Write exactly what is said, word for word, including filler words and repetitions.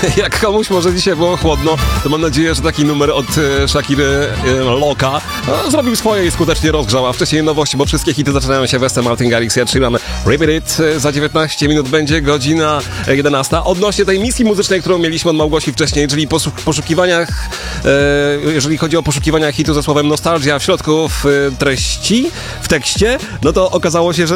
Jak komuś może dzisiaj było chłodno, to mam nadzieję, że taki numer od e, Shakiry e, Loka e, zrobił swoje i skutecznie rozgrzał. A wcześniej nowości, bo wszystkie hity zaczynają się Westem Martin Garrix, Ed Sheeran, Rip It. Za dziewiętnaście minut będzie godzina jedenasta. Odnośnie tej misji muzycznej, którą mieliśmy od Małgosi wcześniej, czyli po poszukiwaniach, e, jeżeli chodzi o poszukiwania hitu ze słowem nostalgia w środku w e, treści, w tekście, no to okazało się, że